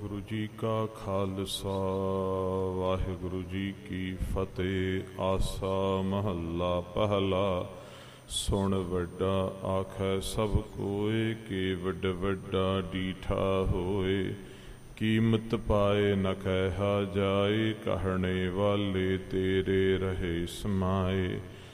ਵਾਹਿਗੁਰੂ ਜੀ ਕਾ ਖਾਲਸਾ ਵਾਹਿਗੁਰੂ ਜੀ ਕੀ ਫਤਿਹ। ਆਸਾ ਮਹੱਲਾ ਪਹਿਲਾ। ਸੁਣ ਵੱਡਾ ਆਖੈ ਸਭ ਕੋਇ, ਕਿ ਵੱਡ ਵੱਡਾ ਡੀਠਾ ਹੋਏ। ਕੀਮਤ ਪਾਏ ਨ ਕਹਿਆ ਜਾਏ, ਕਹਿਣੇ ਵਾਲੇ ਤੇਰੇ ਰਹੇ ਸਮਾਏ।